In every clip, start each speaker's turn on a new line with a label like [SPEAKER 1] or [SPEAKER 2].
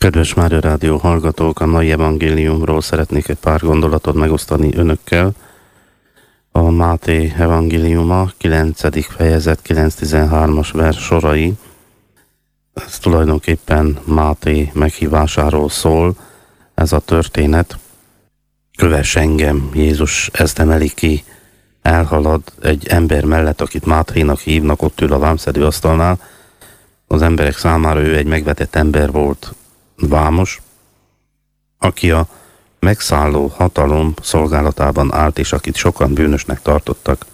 [SPEAKER 1] Kedves Mária Rádió hallgatók, a mai evangéliumról szeretnék egy pár gondolatot megosztani önökkel. A Máté evangéliuma 9. fejezet 9-13-as vers sorai. Ez tulajdonképpen Máté meghívásáról szól, ez a történet. Kövess engem, Jézus ezt emeli ki, elhalad egy ember mellett, akit Máténak hívnak, ott ül a vámszedő asztalnál. Az emberek számára ő egy megvetett ember volt, vámos, aki a megszálló hatalom szolgálatában állt, és akit sokan bűnösnek tartottak.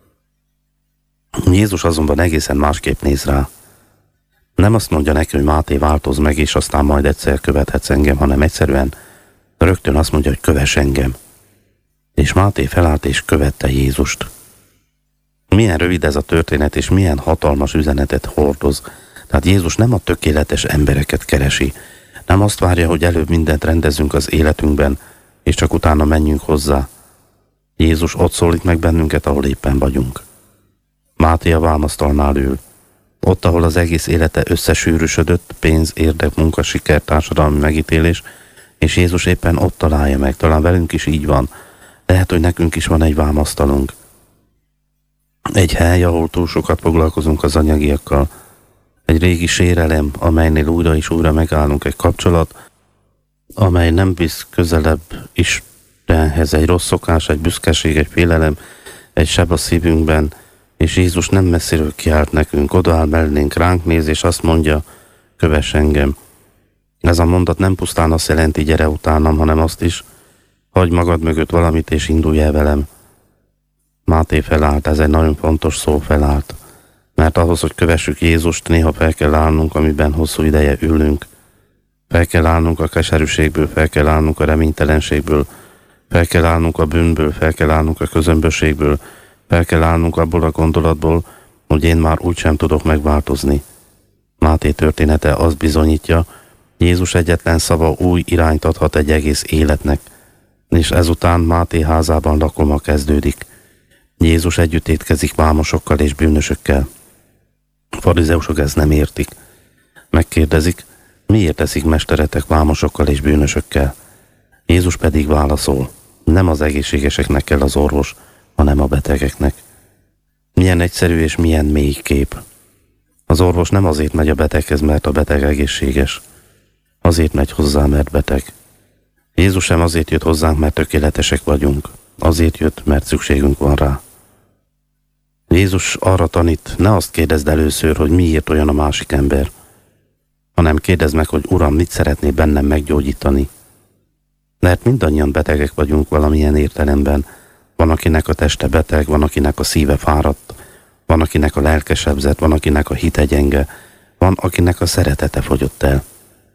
[SPEAKER 1] Jézus azonban egészen másképp néz rá. Nem azt mondja neki, hogy Máté, változz meg, és aztán majd egyszer követhetsz engem, hanem egyszerűen rögtön azt mondja, hogy kövess engem. És Máté felállt és követte Jézust. Milyen rövid ez a történet, és milyen hatalmas üzenetet hordoz. Tehát Jézus nem a tökéletes embereket keresi, nem azt várja, hogy előbb mindent rendezünk az életünkben, és csak utána menjünk hozzá. Jézus ott szólít meg bennünket, ahol éppen vagyunk. Máté a vámasztalnál ül. Ott, ahol az egész élete összesűrűsödött, pénz, érdek, munka, siker, társadalmi megítélés, és Jézus éppen ott találja meg. Talán velünk is így van. Lehet, hogy nekünk is van egy vámasztalunk. Egy hely, ahol túl sokat foglalkozunk az anyagiakkal. Egy régi sérelem, amelynél újra és újra megállunk, egy kapcsolat, amely nem visz közelebb Istenhez, egy rossz szokás, egy büszkeség, egy félelem, egy seb a szívünkben, és Jézus nem messziről kiált nekünk, odaáll mellénk, ránk néz, és azt mondja, kövess engem. Ez a mondat nem pusztán azt jelenti, gyere utánam, hanem azt is, hagyd magad mögött valamit, és indulj el velem. Máté felállt, ez egy nagyon fontos szó, felállt. Mert ahhoz, hogy kövessük Jézust, néha fel kell állnunk, amiben hosszú ideje ülünk. Fel kell állnunk a keserűségből, fel kell állnunk a reménytelenségből, fel kell állnunk a bűnből, fel kell állnunk a közömbösségből, fel kell állnunk abból a gondolatból, hogy én már úgysem tudok megváltozni. Máté története azt bizonyítja, Jézus egyetlen szava új irányt adhat egy egész életnek, és ezután Máté házában lakoma kezdődik. Jézus együtt étkezik vámosokkal és bűnösökkel. A farizeusok ezt nem értik. Megkérdezik, miért eszik mesteretek vámosokkal és bűnösökkel? Jézus pedig válaszol, nem az egészségeseknek kell az orvos, hanem a betegeknek. Milyen egyszerű és milyen mély kép. Az orvos nem azért megy a beteghez, mert a beteg egészséges. Azért megy hozzá, mert beteg. Jézus sem azért jött hozzánk, mert tökéletesek vagyunk. Azért jött, mert szükségünk van rá. Jézus arra tanít, ne azt kérdezd először, hogy miért olyan a másik ember, hanem kérdezd meg, hogy Uram, mit szeretné bennem meggyógyítani. Mert mindannyian betegek vagyunk valamilyen értelemben. Van, akinek a teste beteg, van, akinek a szíve fáradt, van, akinek a lelke sebzett, van, akinek a hite gyenge, van, akinek a szeretete fogyott el.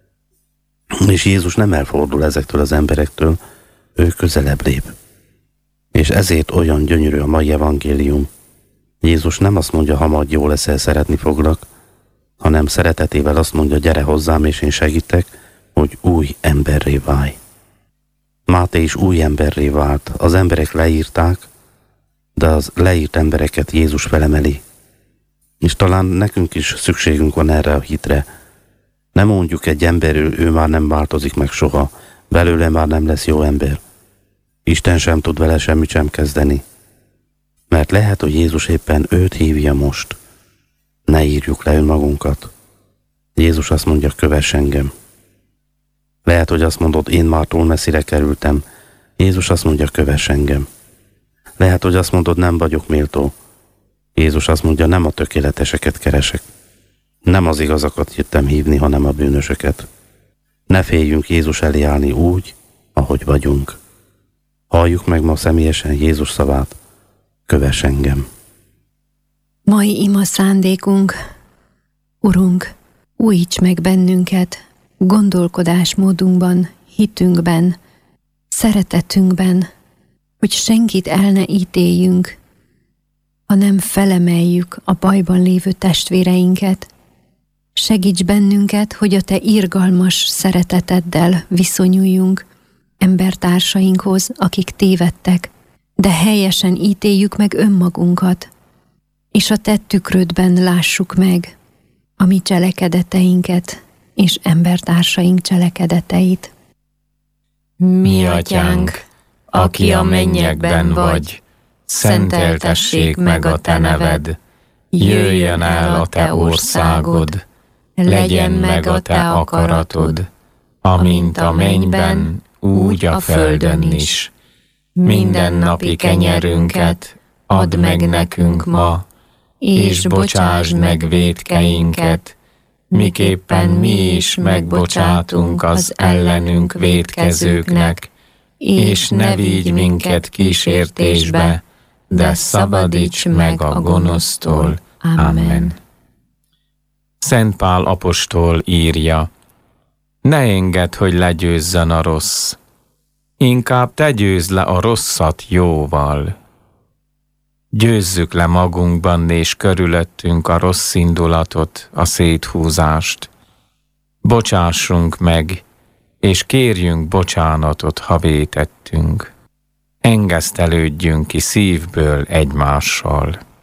[SPEAKER 1] És Jézus nem elfordul ezektől az emberektől, ő közelebb lép. És ezért olyan gyönyörű a mai evangélium. Jézus nem azt mondja, ha majd jó leszel, szeretni foglak, hanem szeretetével azt mondja, gyere hozzám, és én segítek, hogy új emberré válj. Máté is új emberré vált. Az emberek leírták, de az leírt embereket Jézus felemeli. És talán nekünk is szükségünk van erre a hitre. Nem mondjuk egy emberről, ő már nem változik meg soha, belőle már nem lesz jó ember. Isten sem tud vele semmit sem kezdeni. Mert lehet, hogy Jézus éppen őt hívja most. Ne írjuk le önmagunkat. Jézus azt mondja, kövess engem. Lehet, hogy azt mondod, én már túl messzire kerültem. Jézus azt mondja, kövess engem. Lehet, hogy azt mondod, nem vagyok méltó. Jézus azt mondja, nem a tökéleteseket keresek. Nem az igazakat jöttem hívni, hanem a bűnösöket. Ne féljünk Jézus elé állni úgy, ahogy vagyunk. Halljuk meg ma személyesen Jézus szavát, kövess engem.
[SPEAKER 2] Mai ima szándékunk, Urunk, újíts meg bennünket gondolkodásmódunkban, hitünkben, szeretetünkben, hogy senkit el ne ítéljünk, hanem felemeljük a bajban lévő testvéreinket. Segíts bennünket, hogy a Te irgalmas szereteteddel viszonyuljunk embertársainkhoz, akik tévedtek, de helyesen ítéljük meg önmagunkat, és a Te tükrödben lássuk meg a mi cselekedeteinket és embertársaink cselekedeteit.
[SPEAKER 3] Mi atyánk, aki a mennyekben vagy, szenteltessék meg a te neved, jöjjön el a te országod, legyen meg a te akaratod, amint a mennyben, úgy a földön is. Mindennapi kenyerünket add meg nekünk ma, és bocsásd meg vétkeinket, miképpen mi is megbocsátunk az ellenünk vétkezőknek, és ne vigy minket kísértésbe, de szabadíts meg a gonosztól. Amen.
[SPEAKER 4] Szent Pál apostol írja: ne engedd, hogy legyőzzön a rossz, inkább te győzd le a rosszat jóval. Győzzük le magunkban és körülöttünk a rossz indulatot, a széthúzást. Bocsássunk meg, és kérjünk bocsánatot, ha vétettünk. Engesztelődjünk ki szívből egymással.